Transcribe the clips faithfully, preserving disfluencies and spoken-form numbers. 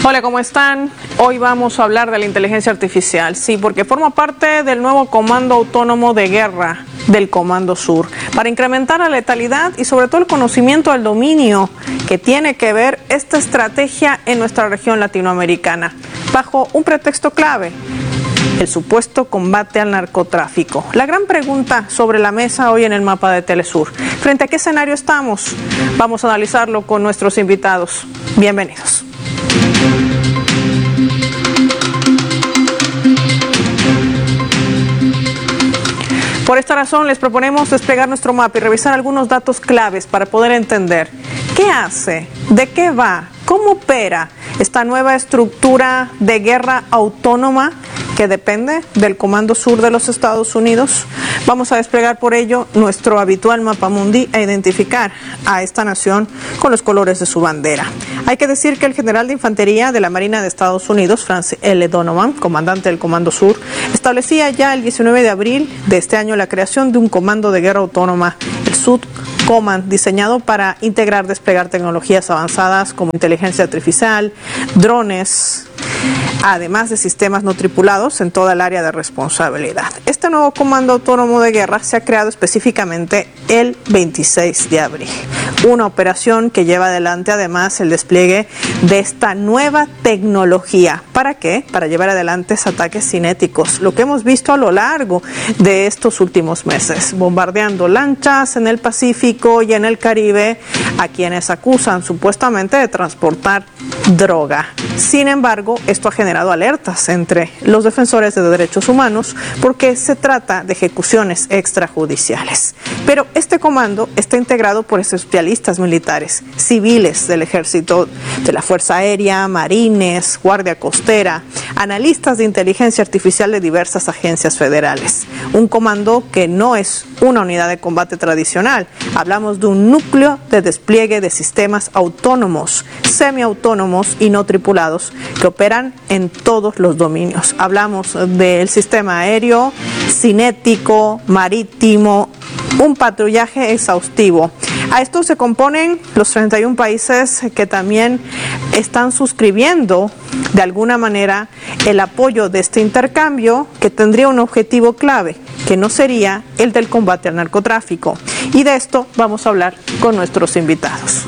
Hola, ¿cómo están? Hoy vamos a hablar de la inteligencia artificial, sí, porque forma parte del nuevo Comando Autónomo de Guerra del Comando Sur, para incrementar la letalidad y sobre todo el conocimiento del dominio que tiene que ver esta estrategia en nuestra región latinoamericana, bajo un pretexto clave: el supuesto combate al narcotráfico. La gran pregunta sobre la mesa hoy en el mapa de Telesur: ¿frente a qué escenario estamos? Vamos a analizarlo con nuestros invitados. Bienvenidos. Por esta razón les proponemos desplegar nuestro mapa y revisar algunos datos claves para poder entender qué hace, de qué va, cómo opera esta nueva estructura de guerra autónoma que depende del Comando Sur de los Estados Unidos. Vamos a desplegar por ello nuestro habitual mapa mundi e identificar a esta nación con los colores de su bandera. Hay que decir que el general de infantería de la Marina de Estados Unidos, Francis L. Donovan, comandante del Comando Sur, establecía ya el diecinueve de abril de este año la creación de un comando de guerra autónoma, el Sud Command, diseñado para integrar, desplegar tecnologías avanzadas como inteligencia artificial, drones, además de sistemas no tripulados en toda el área de responsabilidad. Este nuevo Comando Autónomo de Guerra se ha creado específicamente el veintiséis de abril. Una operación que lleva adelante además el despliegue de esta nueva tecnología. ¿Para qué? Para llevar adelante ataques cinéticos, lo que hemos visto a lo largo de estos últimos meses, bombardeando lanchas en el Pacífico y en el Caribe a quienes acusan supuestamente de transportar droga. Sin embargo, esto ha generado alertas entre los defensores de derechos humanos porque se trata de ejecuciones extrajudiciales. Pero este comando está integrado por especialistas militares, civiles del Ejército, de la Fuerza Aérea, Marines, Guardia Costera, analistas de inteligencia artificial de diversas agencias federales. Un comando que no es una unidad de combate tradicional. Hablamos de un núcleo de despliegue de sistemas autónomos, semiautónomos y no tripulados que operan en todos los dominios. Hablamos del sistema aéreo, cinético, marítimo, un patrullaje exhaustivo. A esto se componen los treinta y un países que también están suscribiendo de alguna manera el apoyo de este intercambio, que tendría un objetivo clave, que no sería el del combate al narcotráfico. Y de esto vamos a hablar con nuestros invitados.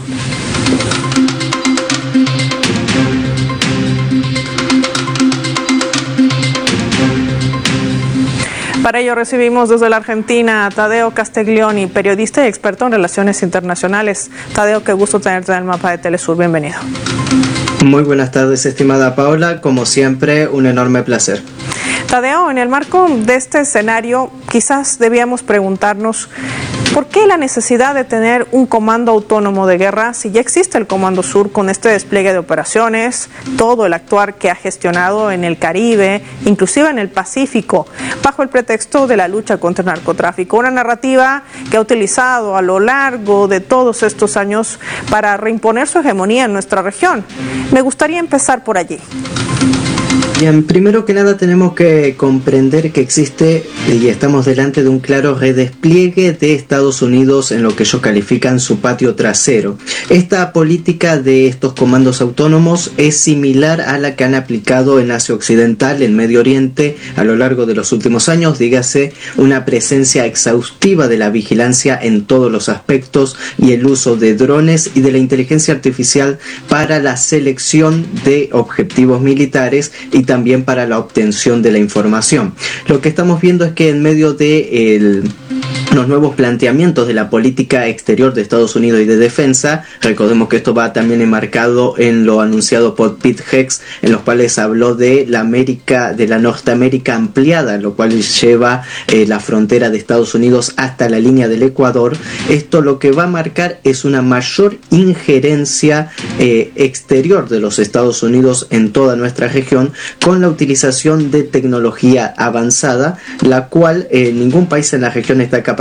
Para ello recibimos desde la Argentina a Tadeo Castiglioni, periodista y experto en relaciones internacionales. Tadeo, qué gusto tenerte en el mapa de Telesur. Bienvenido. Muy buenas tardes, estimada Paola. Como siempre, un enorme placer. Tadeo, en el marco de este escenario, quizás debíamos preguntarnos ¿por qué la necesidad de tener un comando autónomo de guerra si ya existe el Comando Sur con este despliegue de operaciones, todo el actuar que ha gestionado en el Caribe, inclusive en el Pacífico, bajo el pretexto de la lucha contra el narcotráfico? Una narrativa que ha utilizado a lo largo de todos estos años para reimponer su hegemonía en nuestra región. Me gustaría empezar por allí. Bien, primero que nada tenemos que comprender que existe y estamos delante de un claro redespliegue de Estados Unidos en lo que ellos califican su patio trasero. Esta política de estos comandos autónomos es similar a la que han aplicado en Asia Occidental, en Medio Oriente, a lo largo de los últimos años. Dígase, una presencia exhaustiva de la vigilancia en todos los aspectos y el uso de drones y de la inteligencia artificial para la selección de objetivos militares y también para la obtención de la información. Lo que estamos viendo es que en medio de el los nuevos planteamientos de la política exterior de Estados Unidos y de defensa, recordemos que esto va también enmarcado en lo anunciado por Pete Hegseth, en los cuales habló de la América, de la Norteamérica ampliada, lo cual lleva eh, la frontera de Estados Unidos hasta la línea del Ecuador. Esto lo que va a marcar es una mayor injerencia eh, exterior de los Estados Unidos en toda nuestra región, con la utilización de tecnología avanzada, la cual eh, ningún país en la región está capacitado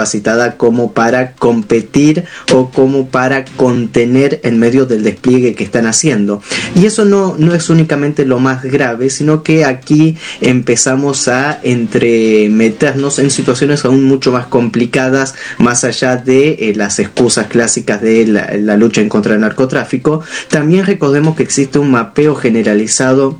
capacitada como para competir o como para contener en medio del despliegue que están haciendo. Y eso no, no es únicamente lo más grave, sino que aquí empezamos a entremeternos en situaciones aún mucho más complicadas, más allá de eh, las excusas clásicas de la, la lucha en contra del narcotráfico. También recordemos que existe un mapeo generalizado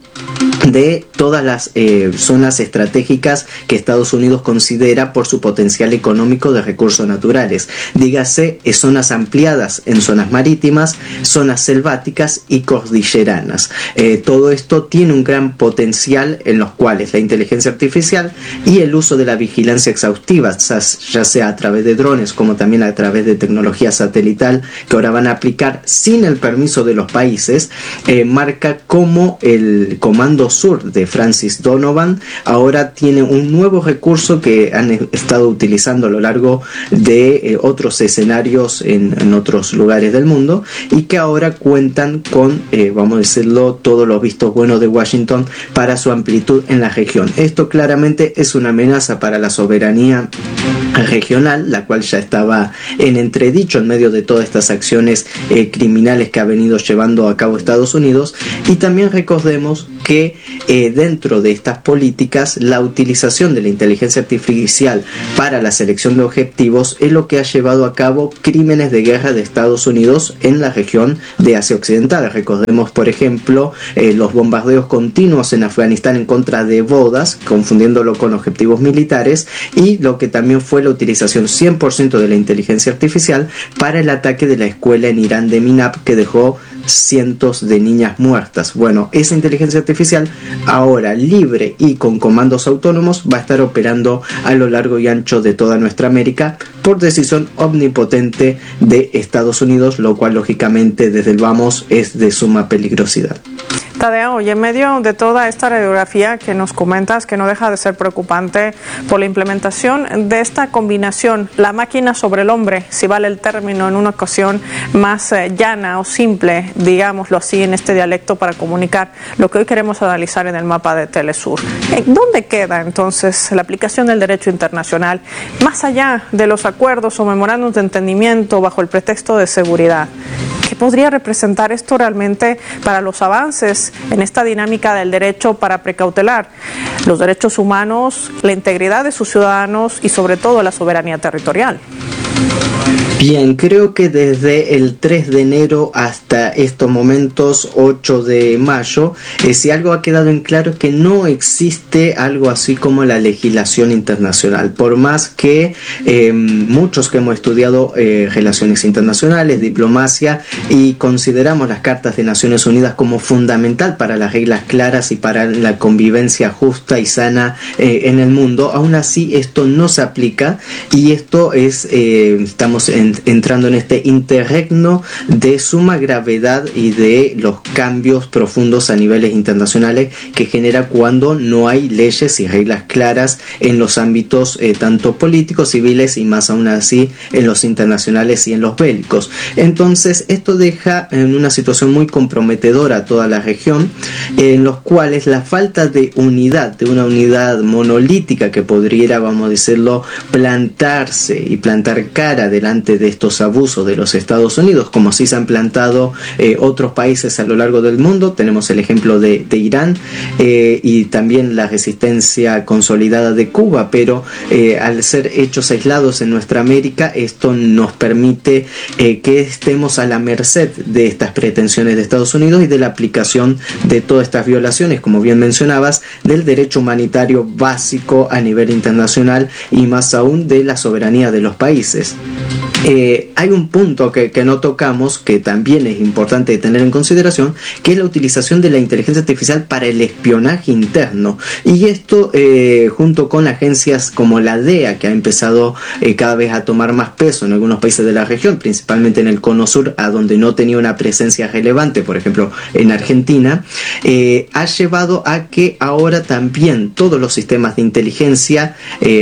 de todas las eh, zonas estratégicas que Estados Unidos considera por su potencial económico de recursos naturales. Dígase, eh, zonas ampliadas en zonas marítimas, zonas selváticas y cordilleranas. Eh, todo esto tiene un gran potencial en los cuales la inteligencia artificial y el uso de la vigilancia exhaustiva, ya sea a través de drones como también a través de tecnología satelital que ahora van a aplicar sin el permiso de los países, eh, marca cómo el Comando Sur de Francis Donovan ahora tiene un nuevo recurso que han estado utilizando a lo largo de eh, otros escenarios en, en otros lugares del mundo y que ahora cuentan con, eh, vamos a decirlo, todos los vistos buenos de Washington para su amplitud en la región. Esto claramente es una amenaza para la soberanía regional, la cual ya estaba en entredicho en medio de todas estas acciones eh, criminales que ha venido llevando a cabo Estados Unidos. Y también recordemos que eh, dentro de estas políticas la utilización de la inteligencia artificial para la selección de objetivos es lo que ha llevado a cabo crímenes de guerra de Estados Unidos en la región de Asia Occidental. Recordemos, por ejemplo, eh, los bombardeos continuos en Afganistán en contra de bodas, confundiéndolo con objetivos militares, y lo que también fue la utilización cien por ciento de la inteligencia artificial para el ataque de la escuela en Irán de Minab, que dejó cientos de niñas muertas. Bueno, esa inteligencia artificial ahora libre y con comandos autónomos va a estar operando a lo largo y ancho de toda nuestra América por decisión omnipotente de Estados Unidos, lo cual lógicamente desde el vamos es de suma peligrosidad. Tadeo, y en medio de toda esta radiografía que nos comentas, que no deja de ser preocupante por la implementación de esta combinación, la máquina sobre el hombre, si vale el término en una ocasión más eh, llana o simple, digámoslo así, en este dialecto para comunicar lo que hoy queremos analizar en el mapa de Telesur. ¿Dónde queda entonces la aplicación del derecho internacional, más allá de los acuerdos o memorándums de entendimiento bajo el pretexto de seguridad? ¿Qué podría representar esto realmente para los avances en esta dinámica del derecho para precautelar los derechos humanos, la integridad de sus ciudadanos y sobre todo la soberanía territorial? Bien, creo que desde el tres de enero hasta estos momentos, ocho de mayo, eh, si algo ha quedado en claro es que no existe algo así como la legislación internacional. Por más que eh, muchos que hemos estudiado eh, relaciones internacionales, diplomacia, y consideramos las cartas de Naciones Unidas como fundamental para las reglas claras y para la convivencia justa y sana eh, en el mundo, aún así esto no se aplica, y esto es, eh, estamos en entrando en este interregno de suma gravedad y de los cambios profundos a niveles internacionales que genera cuando no hay leyes y reglas claras en los ámbitos eh, tanto políticos, civiles y más aún así en los internacionales y en los bélicos. Entonces esto deja en una situación muy comprometedora a toda la región, en los cuales la falta de unidad, de una unidad monolítica que podría, vamos a decirlo, plantarse y plantar cara delante de estos abusos de los Estados Unidos, como sí se han plantado eh, otros países a lo largo del mundo. Tenemos el ejemplo de, de Irán eh, y también la resistencia consolidada de Cuba, pero eh, al ser hechos aislados en nuestra América, esto nos permite eh, que estemos a la merced de estas pretensiones de Estados Unidos y de la aplicación de todas estas violaciones, como bien mencionabas, del derecho humanitario básico a nivel internacional y más aún de la soberanía de los países. Eh, hay un punto que, que no tocamos, que también es importante tener en consideración, que es la utilización de la inteligencia artificial para el espionaje interno. Y esto, eh, junto con agencias como la D E A, que ha empezado eh, cada vez a tomar más peso en algunos países de la región, principalmente en el Cono Sur, a donde no tenía una presencia relevante, por ejemplo en Argentina, eh, ha llevado a que ahora también todos los sistemas de inteligencia eh,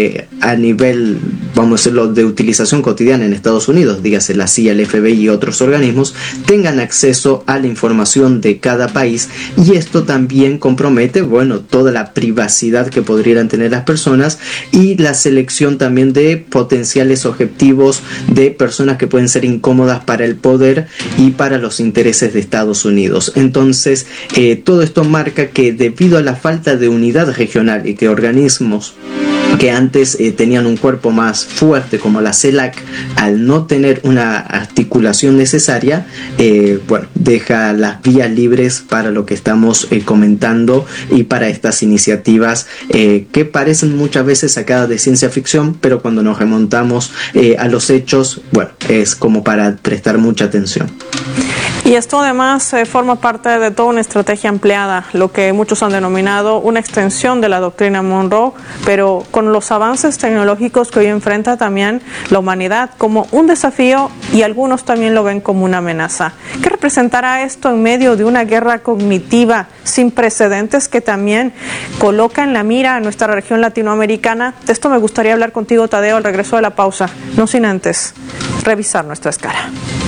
a nivel, vamos a decirlo, de utilización cotidiana en Estados Unidos, dígase la C I A, el F B I y otros organismos, tengan acceso a la información de cada país, y esto también compromete, bueno, toda la privacidad que podrían tener las personas y la selección también de potenciales objetivos de personas que pueden ser incómodas para el poder y para los intereses de Estados Unidos. Entonces, eh, todo esto marca que debido a la falta de unidad regional y que organismos que antes eh, tenían un cuerpo más fuerte como la CELAC, al no tener una articulación necesaria, eh, bueno, deja las vías libres para lo que estamos eh, comentando y para estas iniciativas eh, que parecen muchas veces sacadas de ciencia ficción, pero cuando nos remontamos eh, a los hechos, bueno, es como para prestar mucha atención. Y esto además eh, forma parte de toda una estrategia ampliada, lo que muchos han denominado una extensión de la doctrina Monroe, pero con los avances tecnológicos que hoy enfrenta también la humanidad como un desafío, y algunos también lo ven como una amenaza. ¿Qué representará esto en medio de una guerra cognitiva sin precedentes que también coloca en la mira a nuestra región latinoamericana? De esto me gustaría hablar contigo, Tadeo, al regreso de la pausa, no sin antes revisar nuestra escala.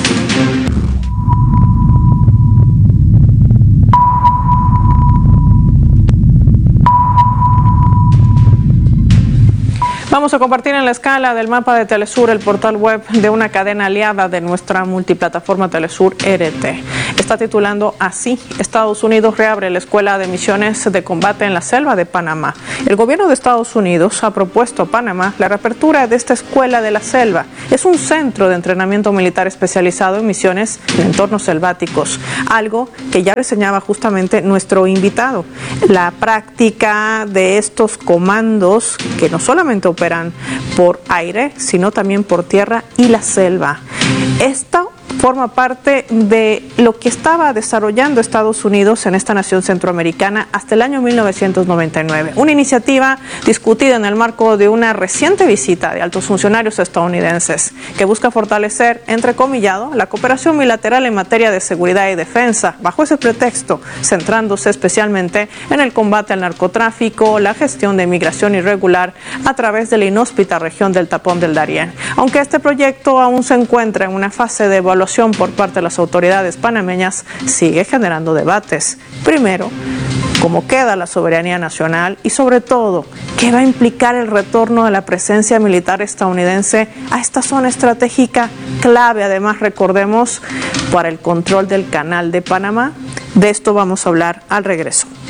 Vamos a compartir en la escala del mapa de Telesur el portal web de una cadena aliada de nuestra multiplataforma Telesur R T. Está titulando así: Estados Unidos reabre la Escuela de Misiones de Combate en la Selva de Panamá. El gobierno de Estados Unidos ha propuesto a Panamá la reapertura de esta Escuela de la Selva. Es un centro de entrenamiento militar especializado en misiones en entornos selváticos, algo que ya reseñaba justamente nuestro invitado. La práctica de estos comandos, que no solamente operan por aire, sino también por tierra y la selva. Esto forma parte de lo que estaba desarrollando Estados Unidos en esta nación centroamericana hasta el año mil novecientos noventa y nueve. Una iniciativa discutida en el marco de una reciente visita de altos funcionarios estadounidenses que busca fortalecer, entrecomillado, la cooperación bilateral en materia de seguridad y defensa, bajo ese pretexto, centrándose especialmente en el combate al narcotráfico, la gestión de migración irregular a través de la inhóspita región del Tapón del Darién. Aunque este proyecto aún se encuentra en una fase de evaluación por parte de las autoridades panameñas, sigue generando debates. Primero, cómo queda la soberanía nacional y, sobre todo, qué va a implicar el retorno de la presencia militar estadounidense a esta zona estratégica clave, además, recordemos, para el control del Canal de Panamá. De esto vamos a hablar al regreso.